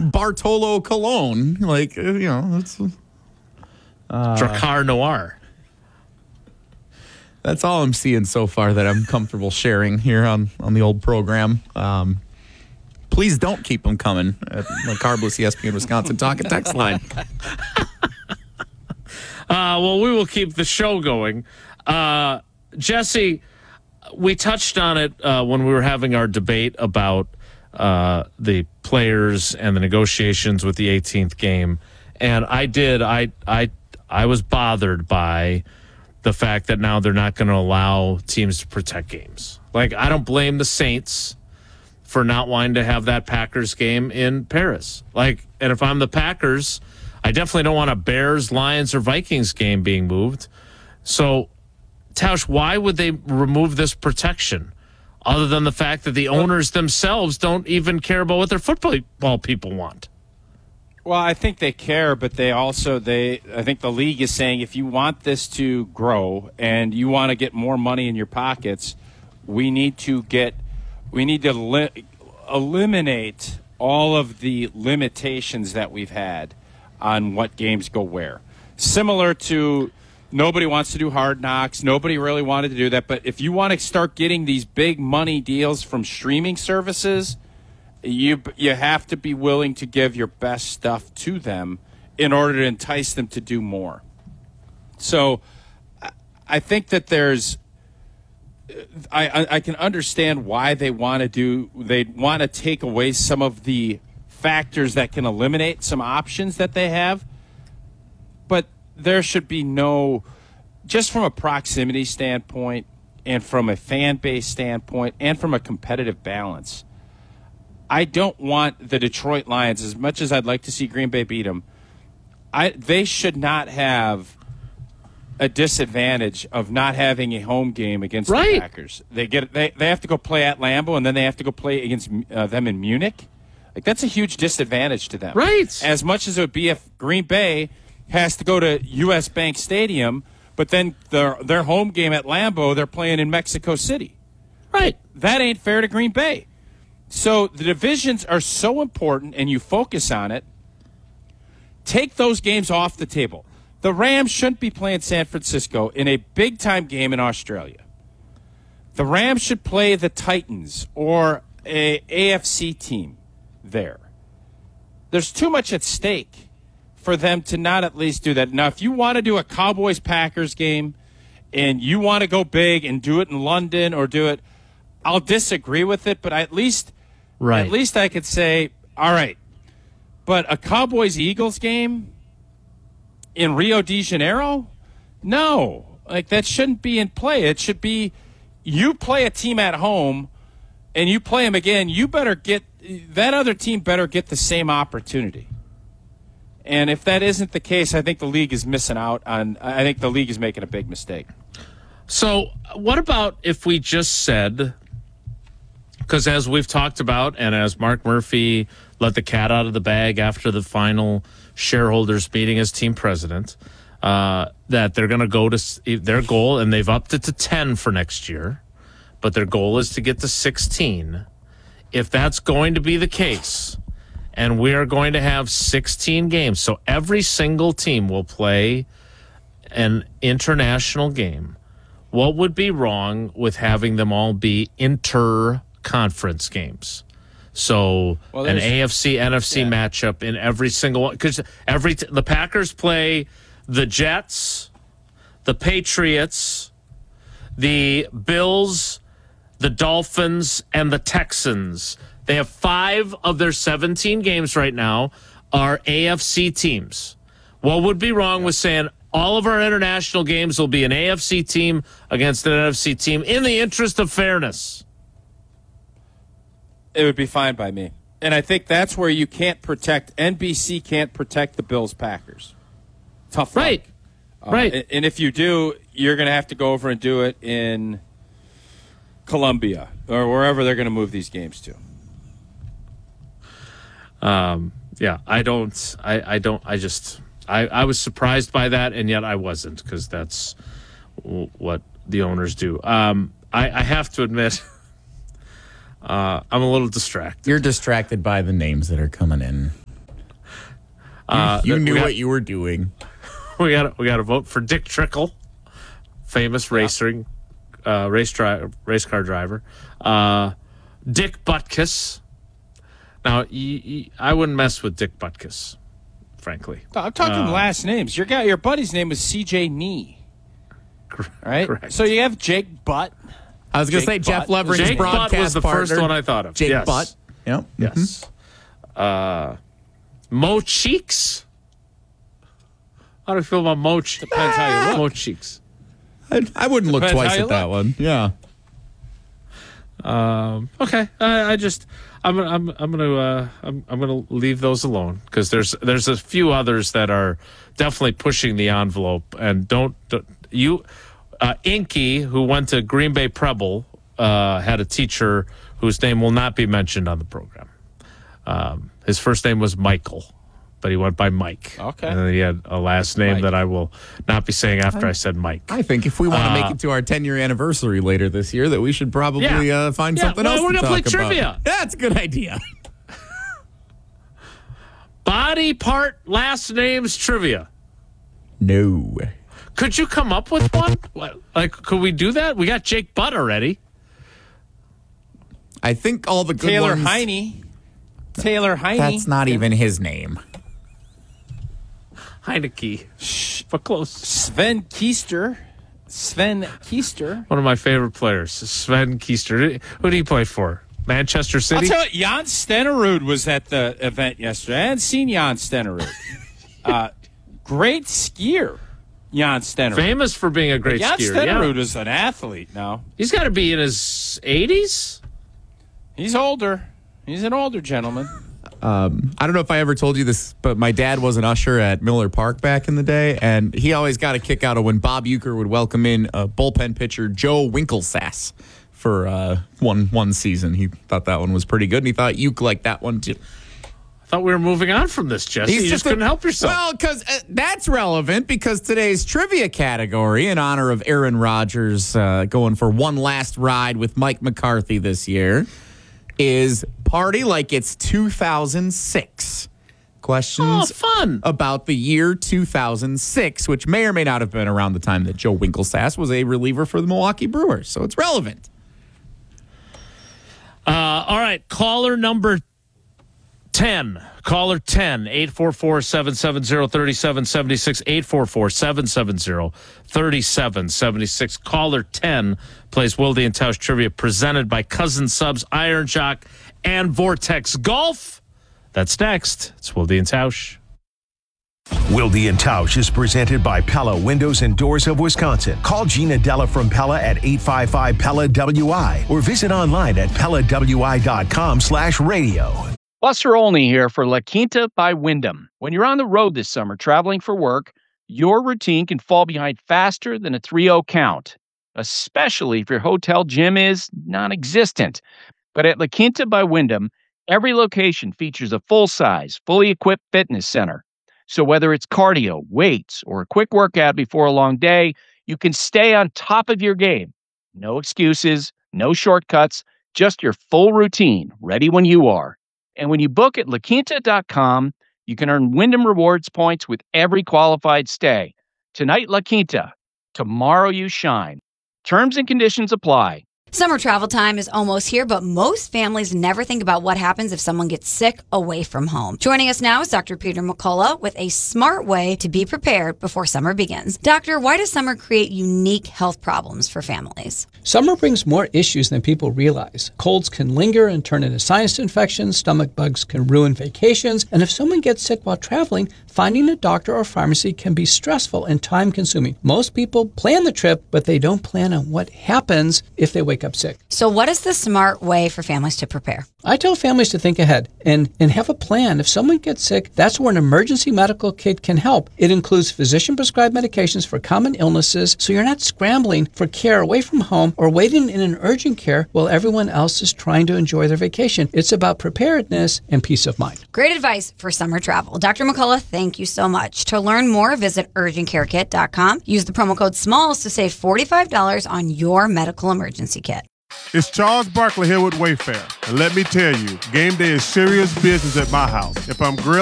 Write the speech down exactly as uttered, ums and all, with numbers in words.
Bartolo Colon. Like, you know, it's uh, Drakkar Noir. That's all I'm seeing so far that I'm comfortable sharing here on, on the old program. Um, please don't keep them coming at the Carbless E S P N Wisconsin Talk and Text line. Uh, well, we will keep the show going. Uh, Jesse, we touched on it uh, when we were having our debate about uh, the players and the negotiations with the eighteenth game. And I did, I, I, I was bothered by the fact that now they're not going to allow teams to protect games. Like, I don't blame the Saints for not wanting to have that Packers game in Paris. Like, and if I'm the Packers, I definitely don't want a Bears, Lions, or Vikings game being moved. So, Tausch, why would they remove this protection other than the fact that the owners themselves don't even care about what their football people want? Well, I think they care, but they also, they I think the league is saying if you want this to grow and you want to get more money in your pockets, we need to get, we need to li- eliminate all of the limitations that we've had on what games go where. Similar to nobody wants to do Hard Knocks. Nobody really wanted to do that. But if you want to start getting these big money deals from streaming services, you you have to be willing to give your best stuff to them in order to entice them to do more. So I think that there's I, I can understand why they want to do they want to take away some of the factors that can eliminate some options that they have, but there should be no, just from a proximity standpoint and from a fan base standpoint and from a competitive balance, I don't want the Detroit Lions, as much as I'd like to see Green Bay beat them, I, they should not have a disadvantage of not having a home game against right. the Packers. They get they, they have to go play at Lambeau, and then they have to go play against uh, them in Munich. Like, that's a huge disadvantage to them. Right. As much as it would be if Green Bay has to go to U S Bank Stadium, but then their their home game at Lambeau, they're playing in Mexico City. Right. That ain't fair to Green Bay. So the divisions are so important, and you focus on it. Take those games off the table. The Rams shouldn't be playing San Francisco in a big-time game in Australia. The Rams should play the Titans or a A F C team there. There's too much at stake for them to not at least do that. Now, if you want to do a Cowboys-Packers game and you want to go big and do it in London or do it, I'll disagree with it, but at least, right. at least I could say, all right, but a Cowboys-Eagles game in Rio de Janeiro? No. Like, that shouldn't be in play. It should be you play a team at home and you play them again, you better get – that other team better get the same opportunity. And if that isn't the case, I think the league is missing out on – I think the league is making a big mistake. So what about if we just said – because as we've talked about and as Mark Murphy let the cat out of the bag after the final shareholders meeting as team president, uh, that they're going to go to their goal, and they've upped it to ten for next year, but their goal is to get to sixteen. If that's going to be the case, and we are going to have sixteen games, so every single team will play an international game, what would be wrong with having them all be inter-conference games? So well, an A F C N F C yeah. matchup in every single one, because every t- the Packers play the Jets, the Patriots, the Bills, the Dolphins, and the Texans. They have five of their seventeen games right now are A F C teams. What would be wrong with saying all of our international games will be an A F C team against an N F C team in the interest of fairness? It would be fine by me. And I think that's where you can't protect, N B C can't protect the Bills-Packers. Tough luck. Right. Uh, right. And if you do, you're going to have to go over and do it in Colombia or wherever they're going to move these games to. Um. Yeah, I don't, I, I don't, I just, I, I was surprised by that, and yet I wasn't, because that's w- what the owners do. Um, I, I have to admit, uh, I'm a little distracted. You're distracted by the names that are coming in. Uh, you we knew got, what you were doing. We got we got to vote for Dick Trickle, famous racing, uh, race dri- race car driver. Uh, Dick Butkus. Now, y- y- I wouldn't mess with Dick Butkus, frankly. I'm talking Uh, last names. Your guy, your buddy's name was C J Nee. Right? correct. So you have Jake Butt. I was going to say Jake Jeff Butt. Levering's Jake Butt broadcast was the partner. first one I thought of. Jake Yes. Butt. Yep. Yes. Uh, Mo Cheeks. How do you feel about Mo Cheeks? Depends how you look. Mo Cheeks. I, I wouldn't look Depends twice how you at that look. one. Yeah. Um, okay, I, I just I'm gonna- I'm I'm gonna uh, I'm I'm gonna leave those alone because there's there's a few others that are definitely pushing the envelope and don't, don't you uh, Inky, who went to Green Bay Preble, uh, had a teacher whose name will not be mentioned on the program. Um, his first name was Michael, but he went by Mike. Okay. And then he had a last name Mike. that I will not be saying after I said Mike. I think if we want to Uh, make it to our ten-year anniversary later this year, that we should probably Yeah. uh, find Yeah, something well, else we're to gonna play talk about. trivia. That's a good idea. Body part last names trivia. No. Could you come up with one? What- Like, could we do that? We got Jake Butt already. I think all the good Taylor ones. Heine. Taylor Heine. That's not even his name. Heineke. But close. Sven Keister. Sven Keister. One of my favorite players, Sven Keister. Who did he play for? Manchester I'll City? tell you, Jan Stenerud was at the event yesterday. I hadn't seen Jan Stenerud. uh, great skier, Jan Stenerud. Famous for being a great Jan skier. Stenerud Yeah. is an athlete now. He's got to be in his eighties. He's older. He's an older gentleman. Um, I don't know if I ever told you this, but my dad was an usher at Miller Park back in the day, and he always got a kick out of when Bob Euchre would welcome in uh, bullpen pitcher Joe Winklesass for uh, one one season. He thought that one was pretty good, and he thought Euchre liked that one too. I thought we were moving on from this, Jesse. You just a- couldn't help yourself. Well, because uh, that's relevant because today's trivia category in honor of Aaron Rodgers uh, going for one last ride with Mike McCarthy this year is Party Like It's two thousand six. Questions Oh, fun. about the year two thousand six, which may or may not have been around the time that Joe Winklesass was a reliever for the Milwaukee Brewers. So it's relevant. Uh, all right, caller number ten. Caller ten, eight four four, seven seven zero, three seven seven six, eight four four, seven seven zero, three seven seven six. Caller ten plays Wilde and Tausch Trivia presented by Cousin Subs, Iron Jock, and Vortex Golf. That's next. It's Wilde and Tausch. Wilde and Tausch is presented by Pella Windows and Doors of Wisconsin. Call Gina Della from Pella at eight five five Pella W I or visit online at pella w i dot com slash radio. Buster Olney here for La Quinta by Wyndham. When you're on the road this summer traveling for work, your routine can fall behind faster than a three oh count, especially if your hotel gym is non-existent. But at La Quinta by Wyndham, every location features a full-size, fully equipped fitness center. So whether it's cardio, weights, or a quick workout before a long day, you can stay on top of your game. No excuses, no shortcuts, just your full routine, ready when you are. And when you book at la quinta dot com, you can earn Wyndham Rewards points with every qualified stay. Tonight, La Quinta. Tomorrow, you shine. Terms and conditions apply. Summer travel time is almost here, but most families never think about what happens if someone gets sick away from home. Joining us now is Doctor Peter McCullough with a smart way to be prepared before summer begins. Doctor, why does summer create unique health problems for families? Summer brings more issues than people realize. Colds can linger and turn into sinus infections, stomach bugs can ruin vacations, and if someone gets sick while traveling, finding a doctor or pharmacy can be stressful and time-consuming. Most people plan the trip, but they don't plan on what happens if they wake up sick. So what is the smart way for families to prepare? I tell families to think ahead and, and have a plan. If someone gets sick, that's where an emergency medical kit can help. It includes physician-prescribed medications for common illnesses, so you're not scrambling for care away from home or waiting in an urgent care while everyone else is trying to enjoy their vacation. It's about preparedness and peace of mind. Great advice for summer travel. Doctor McCullough, thank you so much. To learn more, visit urgent care kit dot com. Use the promo code SMALLS to save forty-five dollars on your medical emergency kit. It's Charles Barkley here with Wayfair. And let me tell you, game day is serious business at my house. If I'm grilling,